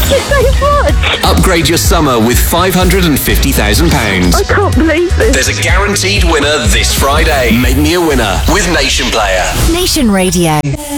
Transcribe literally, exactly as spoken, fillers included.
you so much. Upgrade your summer with five hundred fifty thousand pounds. I can't believe this. There's a guaranteed winner this Friday. Make me a winner with Nation Player. Nation Radio.